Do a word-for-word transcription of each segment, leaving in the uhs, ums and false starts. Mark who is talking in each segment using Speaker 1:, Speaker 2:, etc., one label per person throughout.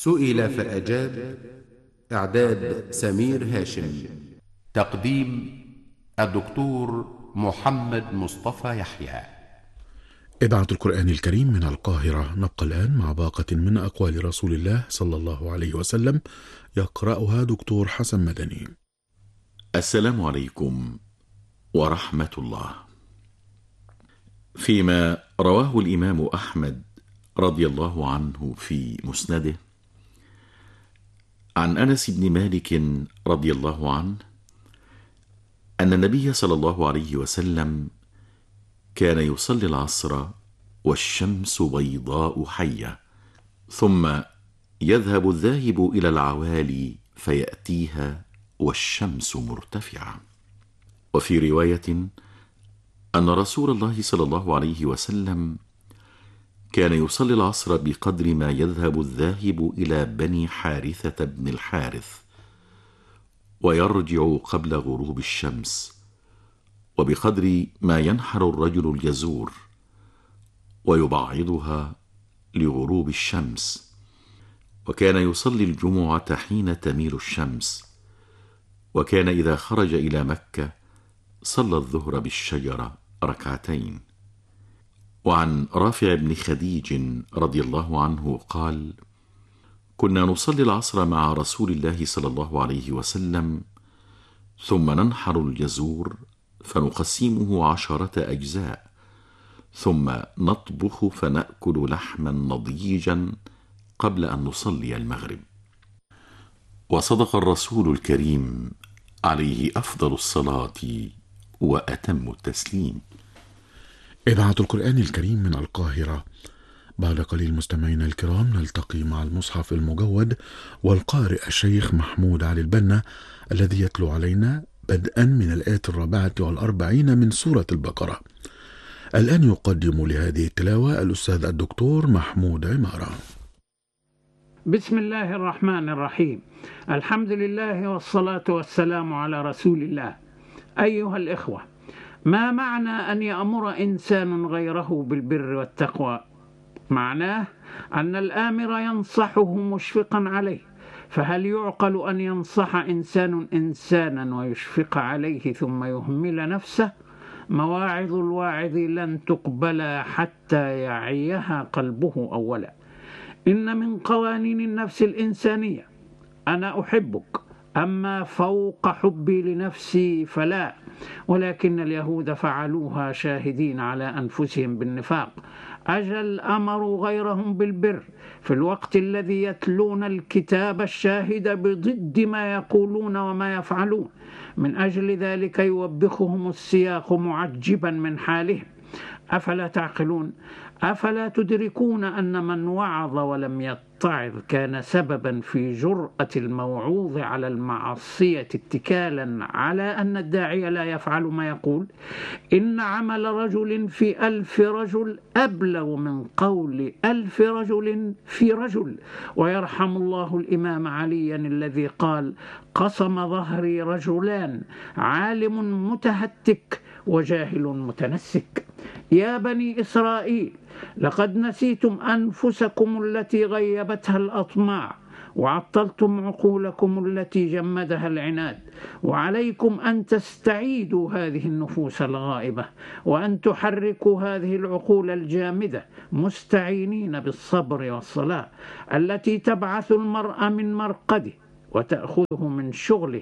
Speaker 1: سئل فأجاب. إعداد سمير هاشم. تقديم الدكتور محمد مصطفى يحيى.
Speaker 2: إذاعة القرآن الكريم من القاهرة. نبقى الآن مع باقة من أقوال رسول الله صلى الله عليه وسلم، يقرأها دكتور حسن مدني.
Speaker 3: السلام عليكم ورحمة الله. فيما رواه الإمام أحمد رضي الله عنه في مسنده عن أنس بن مالك رضي الله عنه أن النبي صلى الله عليه وسلم كان يصلي العصر والشمس بيضاء حية، ثم يذهب الذاهب إلى العوالي فيأتيها والشمس مرتفعة. وفي رواية أن رسول الله صلى الله عليه وسلم كان يصلي العصر بقدر ما يذهب الذاهب إلى بني حارثة بن الحارث ويرجع قبل غروب الشمس، وبقدر ما ينحر الرجل الجزور ويبعضها لغروب الشمس. وكان يصلي الجمعة حين تميل الشمس، وكان إذا خرج إلى مكة صلى الظهر بالشجرة ركعتين. وعن رافع بن خديج رضي الله عنه قال: كنا نصلي العصر مع رسول الله صلى الله عليه وسلم، ثم ننحر الجزور فنقسمه عشرة أجزاء، ثم نطبخ فنأكل لحما نضيجا قبل أن نصلي المغرب. وصدق الرسول الكريم عليه أفضل الصلاة وأتم التسليم.
Speaker 2: إذاعة القرآن الكريم من القاهرة. بعد قليل مستمعينا الكرام نلتقي مع المصحف المجود والقارئ الشيخ محمود علي البنا الذي يتلو علينا بدءا من الآية الرابعة والأربعين من سورة البقرة. الآن يقدم لهذه التلاوة الأستاذ الدكتور محمود عمارة.
Speaker 4: بسم الله الرحمن الرحيم. الحمد لله والصلاة والسلام على رسول الله. أيها الإخوة، ما معنى أن يأمر إنسان غيره بالبر والتقوى؟ معناه أن الآمر ينصحه مشفقا عليه، فهل يعقل أن ينصح إنسان إنسانا ويشفق عليه ثم يهمل نفسه؟ مواعظ الواعظ لن تقبل حتى يعيها قلبه أولا. إن من قوانين النفس الإنسانية أنا أحبك، أما فوق حبي لنفسي فلا، ولكن اليهود فعلوها شاهدين على أنفسهم بالنفاق. أجل أمروا غيرهم بالبر في الوقت الذي يتلون الكتاب الشاهد بضد ما يقولون وما يفعلون. من أجل ذلك يوبخهم السياق معجبا من حالهم. أفلا تعقلون؟ أفلا تدركون أن من وعظ ولم يتعظ كان سببا في جرأة الموعوظ على المعصية اتكالا على أن الداعي لا يفعل ما يقول؟ إن عمل رجل في ألف رجل أبلغ من قول ألف رجل في رجل. ويرحم الله الإمام عليا الذي قال: قصم ظهري رجلان، عالم متهتك وجاهل متنسك. يا بني إسرائيل، لقد نسيتم أنفسكم التي غيبتها الأطماع، وعطلتم عقولكم التي جمدها العناد، وعليكم أن تستعيدوا هذه النفوس الغائبة، وأن تحركوا هذه العقول الجامدة مستعينين بالصبر والصلاة التي تبعث المرء من مرقده وتأخذه من شغله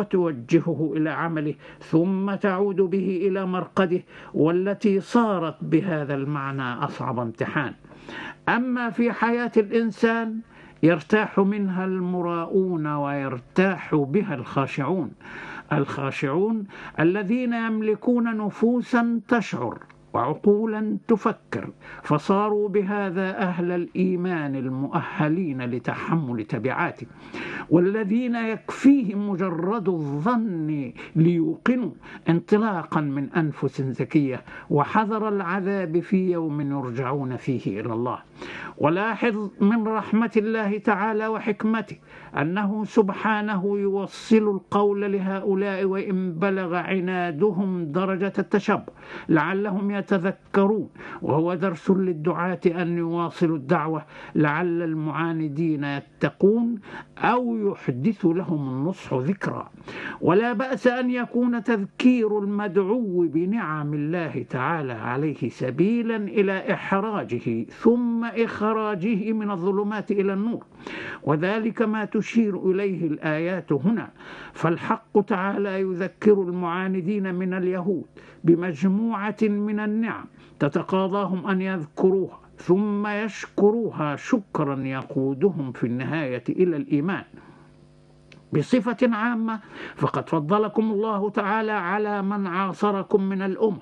Speaker 4: وتوجهه إلى عمله ثم تعود به إلى مرقده، والتي صارت بهذا المعنى أصعب امتحان. أما في حياة الإنسان يرتاح منها المراؤون ويرتاح بها الخاشعون. الخاشعون الذين يملكون نفوسا تشعر وعقولا تفكر، فصاروا بهذا أهل الإيمان المؤهلين لتحمل تبعاته، والذين يكفيهم مجرد الظن ليوقنوا انطلاقا من أنفس ذكية وحذر العذاب في يوم يرجعون فيه إلى الله. ولاحظ من رحمة الله تعالى وحكمته أنه سبحانه يوصل القول لهؤلاء وإن بلغ عنادهم درجة التشبع، لعلهم يتذكرون، وهو درس للدعاة أن يواصلوا الدعوة لعل المعاندين يتقون أو يحدث لهم النصح ذكرى. ولا بأس أن يكون تذكير المدعو بنعم الله تعالى عليه سبيلا إلى إحراجه ثم إخراجه من الظلمات إلى النور، وذلك ما تشير إليه الآيات هنا. فالحق تعالى يذكر المعاندين من اليهود بمجموعة من النعم تتقاضاهم أن يذكروها ثم يشكروها شكرا يقودهم في النهاية إلى الإيمان. بصفة عامة فقد فضلكم الله تعالى على من عاصركم من الأمم،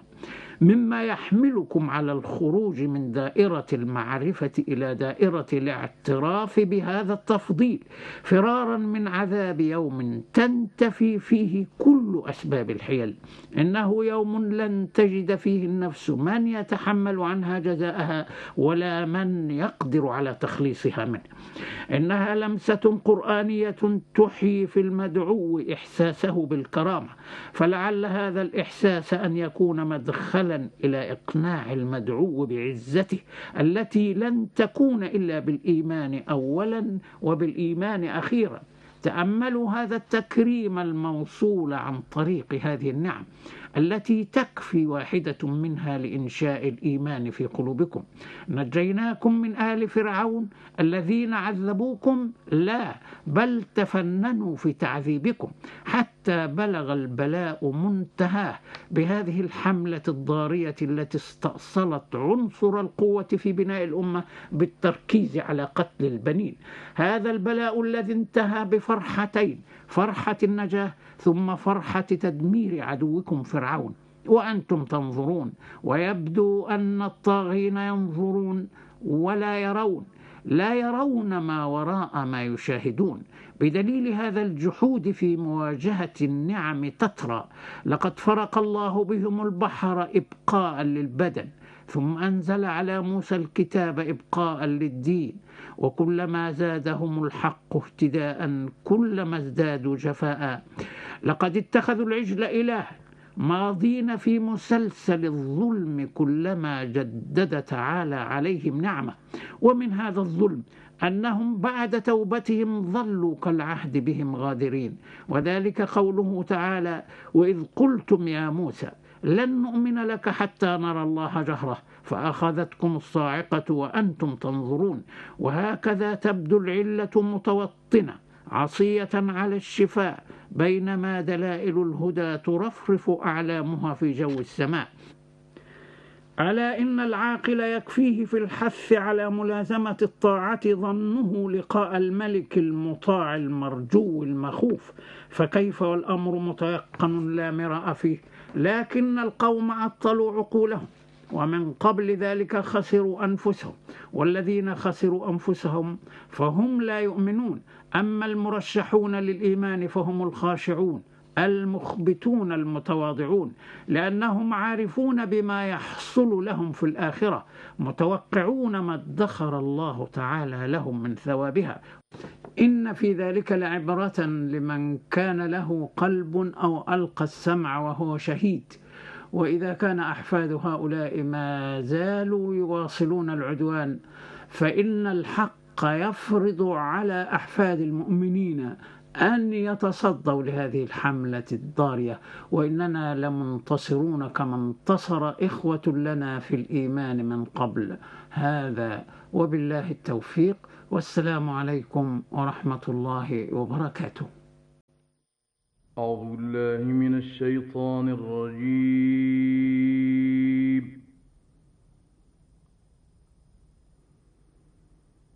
Speaker 4: مما يحملكم على الخروج من دائرة المعرفة إلى دائرة الاعتراف بهذا التفضيل، فرارا من عذاب يوم تنتفي فيه كل أسباب الحيل. إنه يوم لن تجد فيه النفس من يتحمل عنها جزاءها ولا من يقدر على تخليصها منه. إنها لمسة قرآنية تحيي في المدعو إحساسه بالكرامة، فلعل هذا الإحساس أن يكون مدخلا إلى إقناع المدعو بعزته التي لن تكون إلا بالإيمان أولا وبالإيمان أخيرا. تأملوا هذا التكريم الموصول عن طريق هذه النعم التي تكفي واحدة منها لإنشاء الإيمان في قلوبكم. نجيناكم من آل فرعون الذين عذبوكم، لا بل تفننوا في تعذيبكم حتى بلغ البلاء منتهاه بهذه الحملة الضارية التي استأصلت عنصر القوة في بناء الأمة بالتركيز على قتل البنين. هذا البلاء الذي انتهى بفرحتين: فرحة النجاة ثم فرحة تدمير عدوكم فرعون وأنتم تنظرون، ويبدو أن الطاغين ينظرون ولا يرون، لا يرون ما وراء ما يشاهدون. بدليل هذا الجحود في مواجهة النعم تترى لقد فرق الله بهم البحر إبقاء للبدن، ثم أنزل على موسى الكتاب إبقاء للدين، وكلما زادهم الحق اهتداء كلما ازدادوا جفاء. لقد اتخذوا العجل إله، ماضين في مسلسل الظلم كلما جدد تعالى عليهم نعمة. ومن هذا الظلم أنهم بعد توبتهم ظلوا كالعهد بهم غادرين، وذلك قوله تعالى: وإذ قلتم يا موسى لن نؤمن لك حتى نرى الله جهرة فأخذتكم الصاعقة وأنتم تنظرون. وهكذا تبدو العلة متوطنة عصية على الشفاء، بينما دلائل الهدى ترفرف أعلامها في جو السماء. ألا إن العاقل يكفيه في الحث على ملازمة الطاعة ظنه لقاء الملك المطاع المرجو المخوف، فكيف والأمر متيقن لا مراء فيه. لكن القوم عطلوا عقولهم، ومن قبل ذلك خسروا أنفسهم، والذين خسروا أنفسهم فهم لا يؤمنون. أما المرشحون للإيمان فهم الخاشعون المخبتون المتواضعون، لأنهم عارفون بما يحصل لهم في الآخرة، متوقعون ما ادخر الله تعالى لهم من ثوابها. إن في ذلك لعبرة لمن كان له قلب أو ألقى السمع وهو شهيد. وإذا كان أحفاد هؤلاء ما زالوا يواصلون العدوان، فإن الحق يفرض على أحفاد المؤمنين أن يتصدوا لهذه الحملة الضارية، وإننا لمنتصرون كما انتصر إخوة لنا في الإيمان من قبل. هذا وبالله التوفيق، والسلام عليكم ورحمة الله وبركاته.
Speaker 5: أعوذ بالله من الشيطان الرجيم.